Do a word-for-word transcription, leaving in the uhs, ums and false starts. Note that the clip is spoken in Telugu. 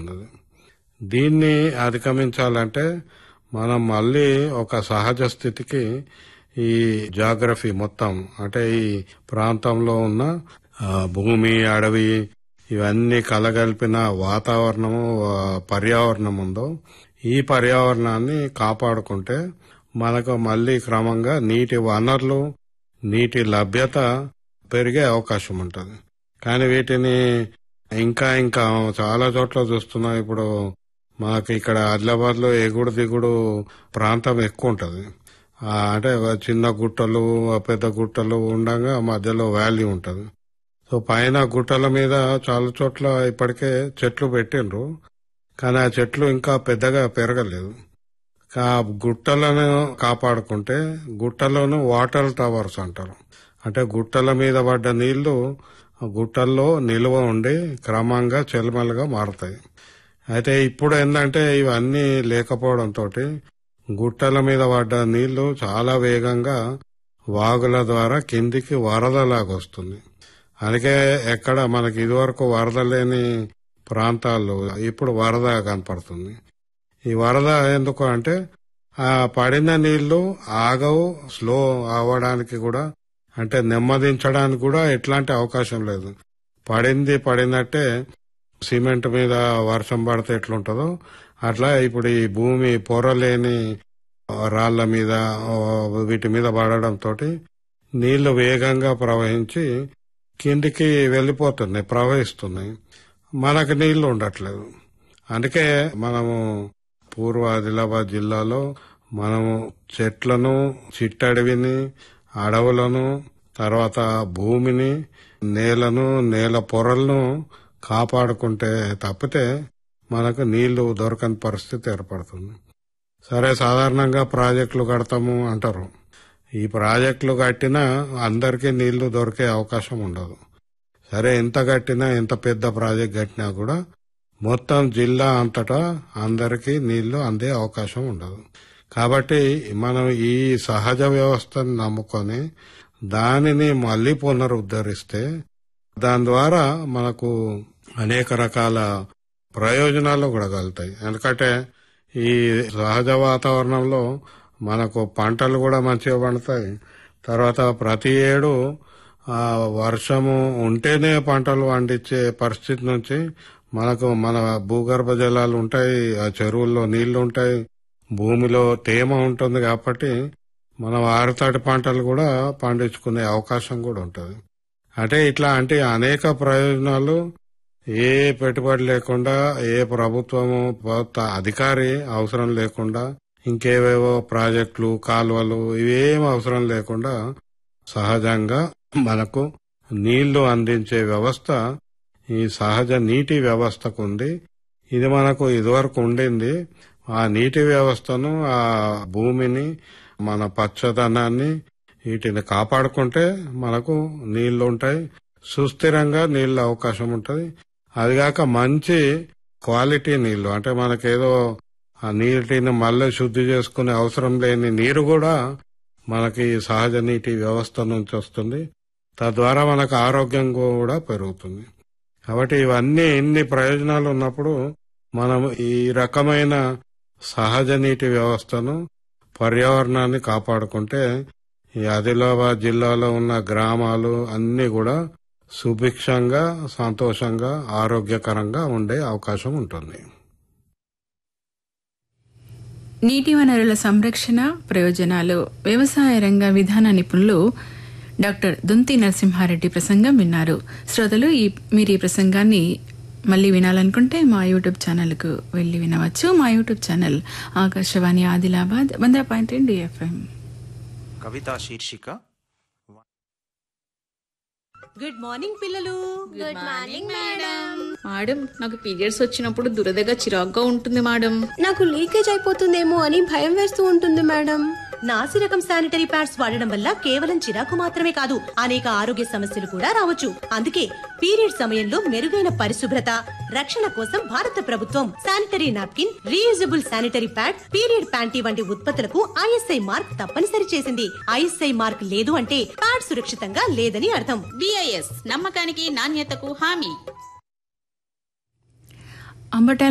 అయిపోతుంది. దీన్ని అధిగమించాలంటే మనం మళ్ళీ ఒక సహజ స్థితికి ఈ జాగ్రఫీ మొత్తం అంటే ఈ ప్రాంతంలో ఉన్న భూమి, అడవి ఇవన్నీ కలగలిపిన వాతావరణము, పర్యావరణం ఉందో ఈ పర్యావరణాన్ని కాపాడుకుంటే మనకు మళ్లీ క్రమంగా నీటి వనరులు, నీటి లభ్యత పెరిగే అవకాశం ఉంటుంది. కానీ వీటిని ఇంకా ఇంకా చాలా చోట్ల చూస్తున్నాం. ఇప్పుడు మాకు ఇక్కడ ఆదిలాబాద్ లో ఎగుడు దిగుడు ప్రాంతం ఎక్కువ ఉంటది. అంటే చిన్న గుట్టలు, పెద్ద గుట్టలు ఉండగా మధ్యలో వ్యాలీ ఉంటది. సో పైన గుట్టల మీద చాలా చోట్ల ఇప్పటికే చెట్లు పెట్టిండ్రు, కానీ ఆ చెట్లు ఇంకా పెద్దగా పెరగలేదు. ఆ గుట్టలను కాపాడుకుంటే గుట్టలను వాటర్ టవర్స్ అంటారు. అంటే గుట్టల మీద పడ్డ నీళ్లు గుట్టల్లో నిల్వ ఉండి క్రమంగా చెల్మలుగా మారుతాయి. అయితే ఇప్పుడు ఏంటంటే ఇవన్నీ లేకపోవడంతో గుట్టల మీద పడ్డ నీళ్లు చాలా వేగంగా వాగుల ద్వారా కిందికి వరదలాగొస్తుంది. అందుకే ఎక్కడ మనకి ఇదివరకు వరద లేని ప్రాంతాల్లో ఇప్పుడు వరద కనపడుతుంది. ఈ వరద ఎందుకు అంటే ఆ పడిన నీళ్లు ఆగవు, స్లో అవ్వడానికి కూడా అంటే నెమ్మదించడానికి కూడా ఎట్లాంటి అవకాశం లేదు. పడింది పడినట్టే సిమెంట్ మీద వర్షం పడితే ఎట్లుంటుందో అట్లా ఇప్పుడు ఈ భూమి పొరలేని రాళ్ల మీద వీటి మీద పడడంతో నీళ్లు వేగంగా ప్రవహించి కిందికి వెళ్లిపోతున్నాయి, ప్రవహిస్తున్నాయి. మనకు నీళ్లు ఉండట్లేదు. అందుకే మనము పూర్వ ఆదిలాబాద్ జిల్లాలో మనము చెట్లను, చిట్టడవిని, అడవులను, తర్వాత భూమిని, నేలను, నేల పొరలను కాపాడుకుంటే తప్పితే మనకు నీళ్లు దొరకని పరిస్థితి ఏర్పడుతుంది. సరే, సాధారణంగా ప్రాజెక్టులు కడతాము అంటారు. ఈ ప్రాజెక్టులు కట్టినా అందరికీ నీళ్లు దొరికే అవకాశం ఉండదు. సరే, ఎంత కట్టినా, ఎంత పెద్ద ప్రాజెక్ట్ కట్టినా కూడా మొత్తం జిల్లా అంతటా అందరికీ నీళ్లు అందే అవకాశం ఉండదు. కాబట్టి మనం ఈ సహజ వ్యవస్థను నమ్ముకొని దానిని మళ్లీ పునరుద్ధరిస్తే దాని ద్వారా మనకు అనేక రకాల ప్రయోజనాలు కూడా కలుగుతాయి. ఎందుకంటే ఈ సహజ వాతావరణంలో మనకు పంటలు కూడా మంచిగా పండుతాయి. తర్వాత ప్రతి ఏడు ఆ వర్షము ఉంటేనే పంటలు పండించే పరిస్థితి నుంచి మనకు మన భూగర్భ జలాలు ఉంటాయి, ఆ చెరువుల్లో నీళ్లు ఉంటాయి, భూమిలో తేమ ఉంటుంది. కాబట్టి మనం ఆరుతడి పంటలు కూడా పండించుకునే అవకాశం కూడా ఉంటుంది. అంటే ఇట్లా అంటే అనేక ప్రయోజనాలు ఏ పెట్టుబడి లేకుండా, ఏ ప్రభుత్వము అధికారి అవసరం లేకుండా, ఇంకేవేవో ప్రాజెక్టులు, కాలువలు ఇవేం అవసరం లేకుండా సహజంగా మనకు నీళ్లు అందించే వ్యవస్థ ఈ సహజ నీటి వ్యవస్థకు ఉంది. ఇది మనకు ఇదివరకు ఉండింది. ఆ నీటి వ్యవస్థను, ఆ భూమిని, మన పచ్చదనాన్ని వీటిని కాపాడుకుంటే మనకు నీళ్లు ఉంటాయి, సుస్థిరంగా నీళ్ల అవకాశం ఉంటుంది. అదిగాక మంచి క్వాలిటీ నీళ్లు, అంటే మనకేదో ఆ నీటిని మళ్ళీ శుద్ధి చేసుకునే అవసరం లేని నీరు కూడా మనకి సహజ నీటి వ్యవస్థ నుంచి వస్తుంది. తద్వారా మనకు ఆరోగ్యం కూడా పెరుగుతుంది. కాబట్టి ఇవన్నీ ఇన్ని ప్రయోజనాలు ఉన్నప్పుడు మనం ఈ రకమైన సహజ నీటి వ్యవస్థను, పర్యావరణాన్ని కాపాడుకుంటే ఈ ఆదిలాబాద్ జిల్లాలో ఉన్న గ్రామాలు అన్ని కూడా సుభిక్షంగా, సంతోషంగా, ఆరోగ్యకరంగా ఉండే అవకాశం ఉంటుంది. నీటి వనరుల సంరక్షణ ప్రయోజనాలు వ్యవసాయ రంగ విధాన నిపుణులు డాక్టర్ దుంతి నరసింహారెడ్డి ప్రసంగం విన్నారు. శ్రోతలు ఈ మీరు ఈ ప్రసంగాన్ని మళ్ళీ వినాలనుకుంటే మా యూట్యూబ్ ఛానల్కు వెళ్లి వినవచ్చు. మా యూట్యూబ్ ఛానల్ ఆకాశవాణి ఆదిలాబాద్ వంద పాయింట్ రెండు ఎఫ్ఎం. కవితా శీర్షిక. గుడ్ మార్నింగ్ పిల్లలు. Good morning madam. మేడం, నాకు పీరియడ్స్ వచ్చినప్పుడు దురదగా చిరాగ్గా ఉంటుంది మేడం. నాకు లీకేజ్ అయిపోతుందేమో అని భయం వేస్తూ ఉంటుంది మేడం. నాసి రకం శానిటరీ ప్యాడ్స్ వాడడం వల్ల కేవలం చిరాకు మాత్రమే కాదు, అనేక ఆరోగ్య సమస్యలు కూడా రావచ్చు. అందుకే పీరియడ్ సమయంలో మెరుగైన పరిశుభ్రత, రక్షణ కోసం భారత ప్రభుత్వం sanitary napkin, reusable sanitary pad, period panty వంటి ఉత్పత్తులకు ఐఎస్ఐ మార్క్ తప్పనిసరి చేసింది. ఐఎస్ఐ మార్క్ లేదు అంటే ప్యాడ్ సురక్షితంగా లేదని అర్థం. బిఐఎస్ నమ్మకానికి నాణ్యతకు హామీ. అంబట